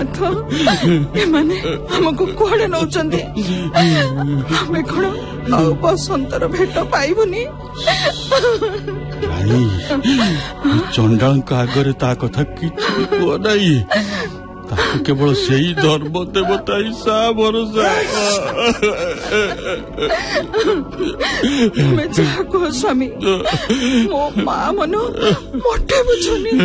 नाथ एमाने हमको कुआड़े नौचंदी हमें कौन आउ बसंतर भेट पाइबुनी रानी चंडाल आगे ता कथा किछि को नहीं ताको केवल सेही धर्म देवता ही सा भरोसा मैं जा को स्वामी मो मां मनो मोटे बुझुनी